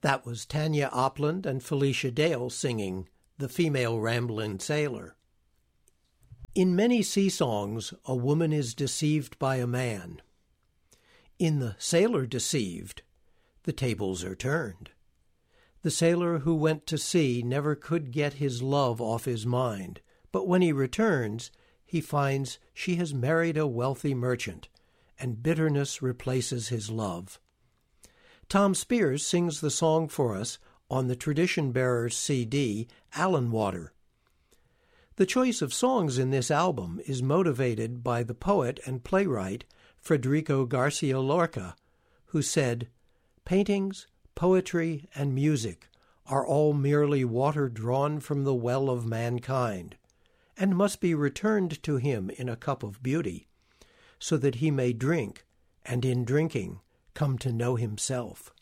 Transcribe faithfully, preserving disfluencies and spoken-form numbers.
That was Tanya Opland and Felicia Dale singing The Female Ramblin' Sailor. In many sea songs, a woman is deceived by a man. In The Sailor Deceived, the tables are turned. The sailor who went to sea never could get his love off his mind, but when he returns, he finds she has married a wealthy merchant, and bitterness replaces his love. Tom Spears sings the song for us on the Tradition Bearers C D, Allen Water. The choice of songs in this album is motivated by the poet and playwright Federico Garcia Lorca, who said, "Paintings, poetry, and music are all merely water drawn from the well of mankind, and must be returned to him in a cup of beauty, so that he may drink, and in drinking come to know himself."